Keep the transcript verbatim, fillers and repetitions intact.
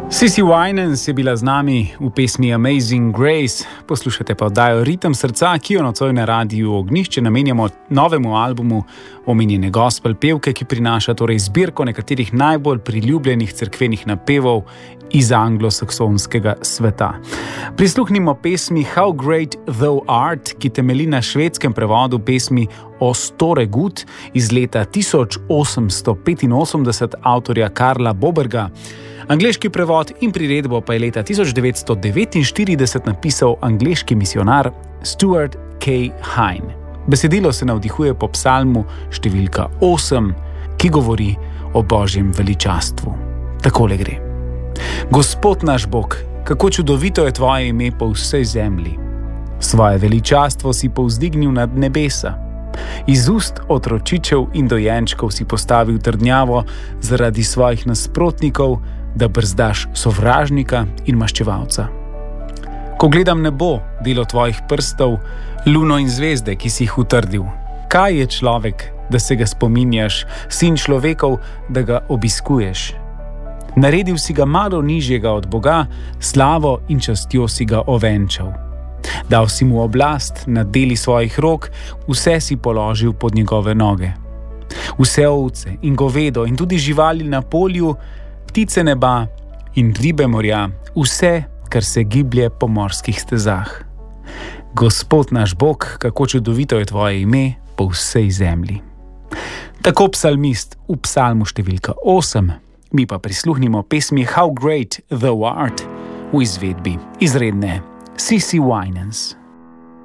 Cici Winans je bila z nami v pesmi Amazing Grace, poslušate pa oddajo Ritem srca, ki jo nocoj na Radiu Ognjišče namenjamo novemu albumu omenjene gospel pevke, ki prinaša torej zbirko nekaterih najbolj priljubljenih cerkvenih napevov iz anglosaksonskega sveta. Prisluhnimo pesmi How Great Thou Art, ki temelji na švedskem prevodu pesmi O Store Gut iz leta tisoč osemsto petinosemdeset avtorja Karla Boberga. Angleški prevod in priredbo pa je leta tisoč devetsto devetinštirideset napisal angleški misionar Stuart K. Hine. Besedilo se navdihuje po psalmu številka osem, ki govori o Božjem veličastvu. Takole gre. Gospod naš Bog, kako čudovito je tvoje ime po vsej zemlji. Svoje veličastvo si povzdignil nad nebesa. Iz ust otročičev in dojenčkov si postavil trdnjavo zaradi svojih nasprotnikov, da brzdaš sovražnika in maščevalca. Ko gledam nebo, delo tvojih prstov, luno in zvezde, ki si jih utrdil, kaj je človek, da se ga spominjaš, sin človekov, da ga obiskuješ? Naredil si ga malo nižjega od Boga, slavo in častjo si ga ovenčal. Dal si mu oblast nad deli svojih rok, vse si položil pod njegove noge. Vse ovce in govedo in tudi živali na polju, ptice neba in ribe morja, vse, kar se giblje po morskih stezah. Gospod naš Bog, kako čudovito je tvoje ime po vsej zemlji. Tako psalmist v psalmu številka osem, mi pa prisluhnimo pesmi How Great Thou Art v izvedbi izredne Cici Winans.